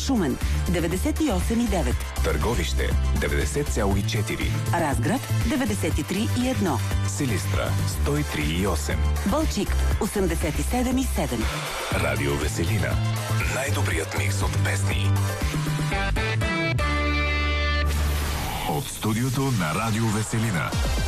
Шумен 98,9. Търговище 90,4. Разград 93,1. Силистра 103,8. Балчик 87,7. Радио Веселина. Най-добрият микс от песни. От студиото на Радио Веселина.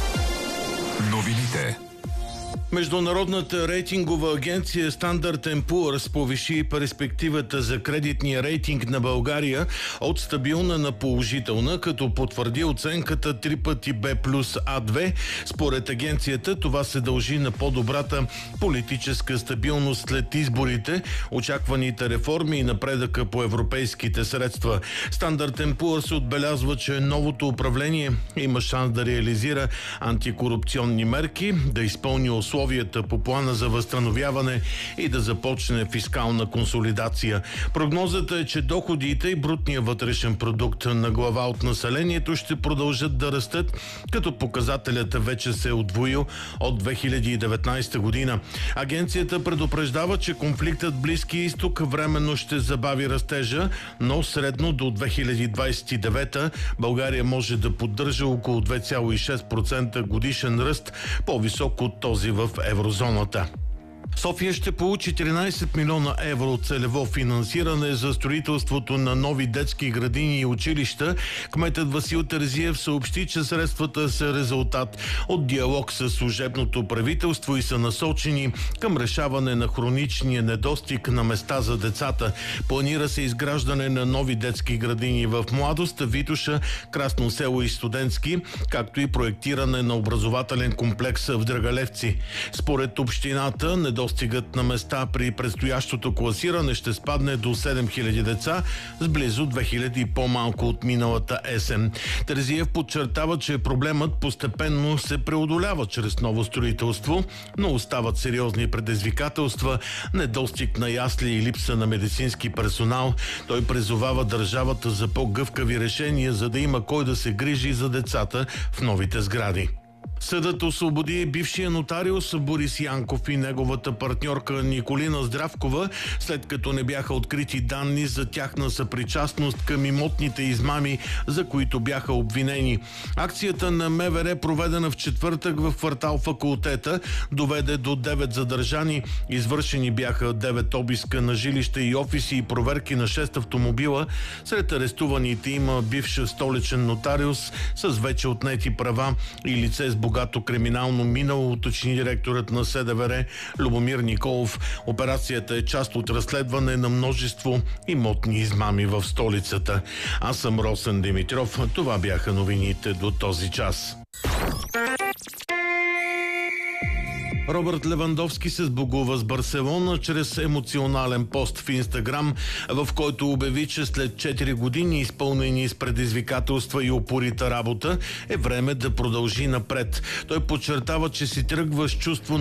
Новините. Международната рейтингова агенция Standard & Poor's повиши перспективата за кредитния рейтинг на България от стабилна на положителна, като потвърди оценката 3 пъти B плюс А2. Според агенцията това се дължи на по-добрата политическа стабилност след изборите, очакваните реформи и напредъка по европейските средства. Standard & Poor's отбелязва, че новото управление има шанс да реализира антикорупционни мерки, да изпълни условията по плана за възстановяване и да започне фискална консолидация. Прогнозата е, че доходите и брутния вътрешен продукт на глава от населението ще продължат да растат, като показателят вече се е удвоил от 2019 година. Агенцията предупреждава, че конфликтът в Близкия изток временно ще забави растежа, но средно до 2029 България може да поддържа около 2,6% годишен ръст, по-висок от този в еврозоната. София ще получи 13 милиона евро целево финансиране за строителството на нови детски градини и училища. Кметът Васил Терзиев съобщи, че средствата са резултат от диалог с служебното правителство и са насочени към решаване на хроничния недостиг на места за децата. Планира се изграждане на нови детски градини в Младост, Витоша, Красно село и Студентски, както и проектиране на образователен комплекс в Драгалевци. Според общината, недостигът на места при предстоящото класиране ще спадне до 7000 деца, с близо 2000 по-малко от миналата есен. Терзиев подчертава, че проблемът постепенно се преодолява чрез ново строителство, но остават сериозни предизвикателства, недостиг на ясли и липса на медицински персонал. Той призовава държавата за по-гъвкави решения, за да има кой да се грижи за децата в новите сгради. Съдът освободи бившия нотариус Борис Янков и неговата партньорка Николина Здравкова, след като не бяха открити данни за тяхна съпричастност към имотните измами, за които бяха обвинени. Акцията на МВР, проведена в четвъртък в квартал Факултета, доведе до 9 задържани. Извършени бяха 9 обиска на жилища и офиси и проверки на 6 автомобила. Сред арестуваните има бивш столичен нотариус с вече отнети права и лице с богато криминално минало, уточни директорът на СДВР Любомир Николов. Операцията е част от разследване на множество имотни измами в столицата. Аз съм Росен Димитров. Това бяха новините до този час. Робърт Левандовски се сбогува с Барселона чрез емоционален пост в Инстаграм, в който обяви, че след 4 години изпълнени с предизвикателства и упорита работа е време да продължи напред. Той подчертава, че си тръгва с чувство